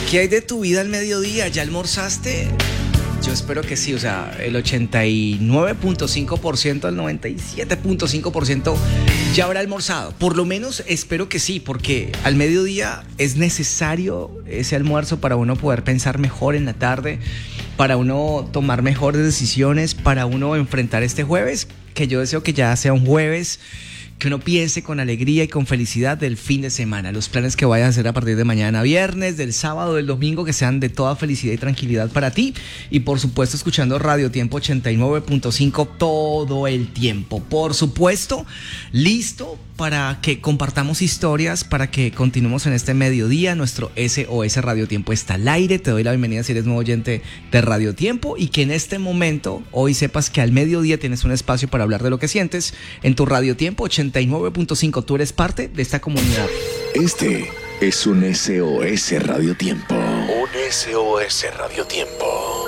¿Qué hay de tu vida al mediodía? ¿Ya almorzaste? Yo espero que sí, o sea, el 89.5%, el 97.5% ya habrá almorzado. Por lo menos espero que sí, porque al mediodía es necesario ese almuerzo para uno poder pensar mejor en la tarde, para uno tomar mejores decisiones, para uno enfrentar este jueves, que yo deseo que ya sea un jueves que uno piense con alegría y con felicidad del fin de semana, los planes que vayas a hacer a partir de mañana viernes, del sábado, del domingo, que sean de toda felicidad y tranquilidad para ti, y por supuesto escuchando Radio Tiempo 89.5 todo el tiempo, por supuesto, listo para que compartamos historias, para que continuemos en este mediodía. Nuestro SOS Radio Tiempo está al aire. Te doy la bienvenida si eres nuevo oyente de Radio Tiempo, y que en este momento, hoy sepas que al mediodía tienes un espacio para hablar de lo que sientes en tu Radio Tiempo 89.5. Tú eres parte de esta comunidad. Este es un SOS Radio Tiempo. Un SOS Radio Tiempo.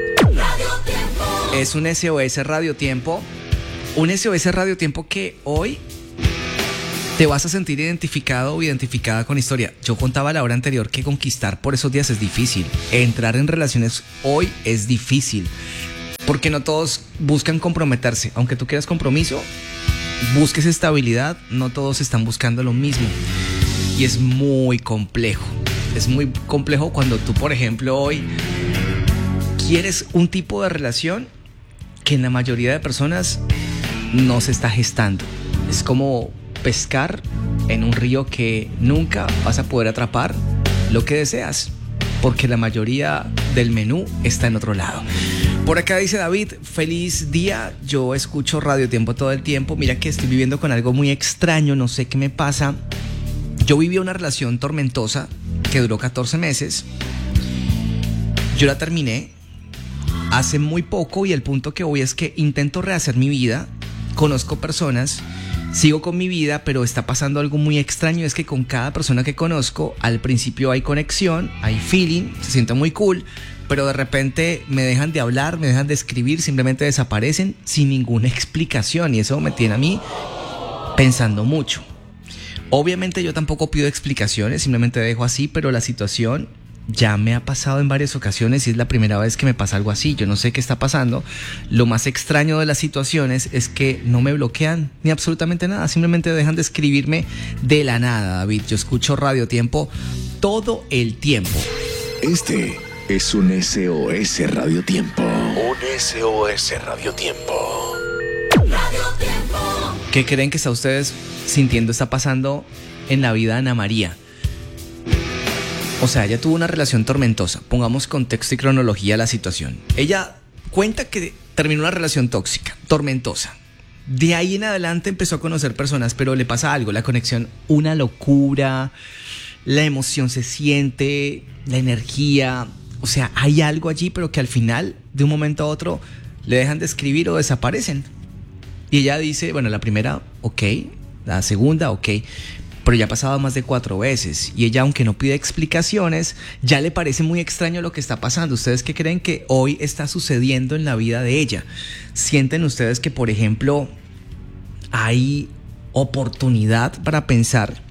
Es un SOS Radio Tiempo. Un SOS Radio Tiempo que hoy te vas a sentir identificado o identificada con historia. Yo contaba la hora anterior que conquistar por esos días es difícil. Entrar en relaciones hoy es difícil, porque no todos buscan comprometerse. Aunque tú quieras compromiso, busques estabilidad, no todos están buscando lo mismo. Y es muy complejo. Es muy complejo cuando tú, por ejemplo, hoy quieres un tipo de relación que en la mayoría de personas no se está gestando. Es como pescar en un río que nunca vas a poder atrapar lo que deseas, porque la mayoría del menú está en otro lado. Por acá dice David, feliz día, yo escucho Radio Tiempo todo el tiempo. Mira que estoy viviendo con algo muy extraño, no sé qué me pasa. Yo viví una relación tormentosa que duró 14 meses. Yo la terminé hace muy poco, y el punto que voy es que intento rehacer mi vida, conozco personas, sigo con mi vida, pero está pasando algo muy extraño. Es que con cada persona que conozco, al principio hay conexión, hay feeling, se siente muy cool, pero de repente me dejan de hablar, me dejan de escribir, simplemente desaparecen sin ninguna explicación, y eso me tiene a mí pensando mucho. Obviamente yo tampoco pido explicaciones, simplemente dejo así, pero la situación ya me ha pasado en varias ocasiones y es la primera vez que me pasa algo así. Yo no sé qué está pasando. Lo más extraño de las situaciones es que no me bloquean ni absolutamente nada, simplemente dejan de escribirme de la nada. David, yo escucho Radio Tiempo todo el tiempo. Este es un SOS Radio Tiempo. Un SOS Radio Tiempo. ¿Qué creen que está ustedes sintiendo está pasando en la vida de Ana María? O sea, ella tuvo una relación tormentosa. Pongamos contexto y cronología a la situación. Ella cuenta que terminó una relación tóxica, tormentosa. De ahí en adelante empezó a conocer personas, pero le pasa algo, la conexión, una locura, la emoción se siente, la energía. O sea, hay algo allí, pero que al final, de un momento a otro, le dejan de escribir o desaparecen. Y ella dice, bueno, la primera, ok, la segunda, ok, pero ya ha pasado más de 4 veces, y ella, aunque no pide explicaciones, ya le parece muy extraño lo que está pasando. ¿Ustedes qué creen que hoy está sucediendo en la vida de ella? ¿Sienten ustedes que, por ejemplo, hay oportunidad para pensar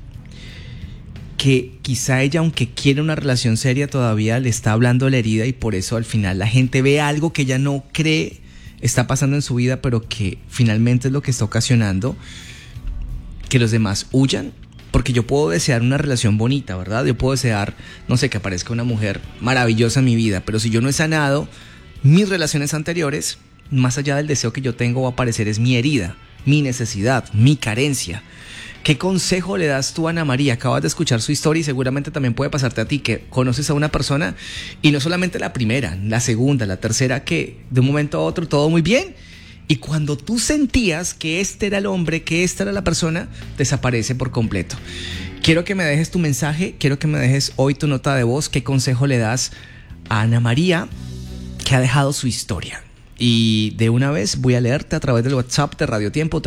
que quizá ella, aunque quiere una relación seria, todavía le está hablando la herida, y por eso al final la gente ve algo que ella no cree está pasando en su vida, pero que finalmente es lo que está ocasionando que los demás huyan? Porque yo puedo desear una relación bonita, ¿verdad? Yo puedo desear, no sé, que aparezca una mujer maravillosa en mi vida, pero si yo no he sanado mis relaciones anteriores, más allá del deseo que yo tengo, va a aparecer es mi herida, mi necesidad, mi carencia. ¿Qué consejo le das tú a Ana María? Acabas de escuchar su historia y seguramente también puede pasarte a ti, que conoces a una persona y no solamente la primera, la segunda, la tercera, que de un momento a otro todo muy bien, y cuando tú sentías que este era el hombre, que esta era la persona, desaparece por completo. Quiero que me dejes tu mensaje, quiero que me dejes hoy tu nota de voz. ¿Qué consejo le das a Ana María, que ha dejado su historia? Y de una vez voy a leerte a través del WhatsApp de Radio Tiempo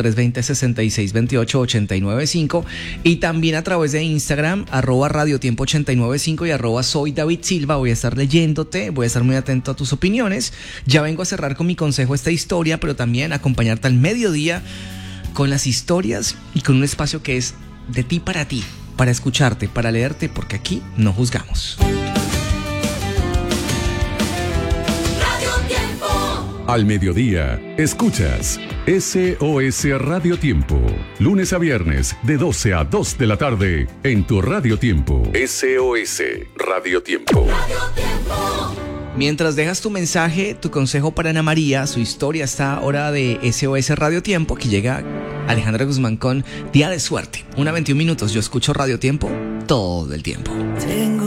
320-6628-895, y también a través de Instagram @radiotiempo895 y @soy David Silva. Voy a estar leyéndote, voy a estar muy atento a tus opiniones. Ya vengo a cerrar con mi consejo esta historia, pero también a acompañarte al mediodía con las historias y con un espacio que es de ti, para escucharte, para leerte, porque aquí no juzgamos. Al mediodía, escuchas SOS Radio Tiempo. Lunes a viernes, de 12 a 2 de la tarde, en tu Radio Tiempo. SOS Radio Tiempo. Mientras dejas tu mensaje, tu consejo para Ana María, su historia, esta hora de SOS Radio Tiempo, que llega Alejandra Guzmán con Día de Suerte. 1:21. Yo escucho Radio Tiempo todo el tiempo.